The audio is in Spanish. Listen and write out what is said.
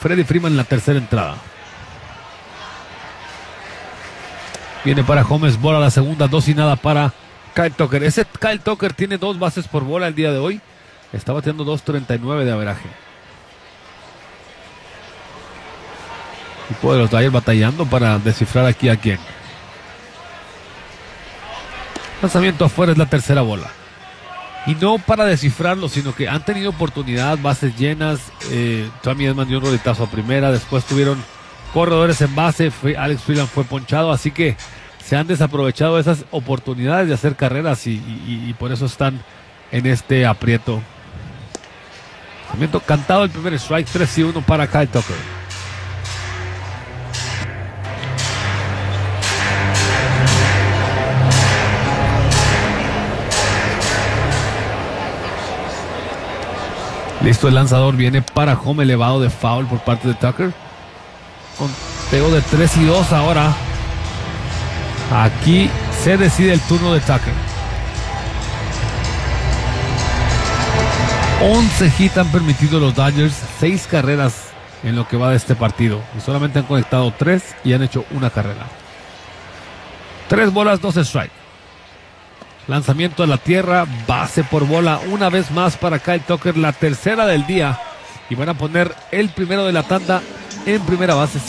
Freddie Freeman en la tercera entrada. Viene para Holmes, bola la segunda, 2-0 para Kyle Tucker. Ese Kyle Tucker tiene 2 bases por bola el día de hoy. Está bateando 2.39 de averaje. Equipo de los Dodgers batallando para descifrar aquí a quién. Lanzamiento afuera, es la tercera bola. Y no para descifrarlo, sino que han tenido oportunidad, bases llenas. Tommy Edman dio un roletazo a primera. Después tuvieron corredores en base. Alex Freeland fue ponchado. Así que se han desaprovechado esas oportunidades de hacer carreras y por eso están en este aprieto. Lanzamiento cantado, el primer strike, 3-1 para Kyle Tucker. Listo el lanzador, viene para home elevado de foul por parte de Tucker. Conteo de 3-2 ahora. Aquí se decide el turno de Tucker. 11 hits han permitido los Dodgers, 6 carreras en lo que va de este partido. Y solamente han conectado 3 y han hecho una carrera. 3 bolas, 2 strikes. Lanzamiento a la tierra, base por bola una vez más para Kyle Tucker, la tercera del día. Y van a poner el primero de la tanda en primera base.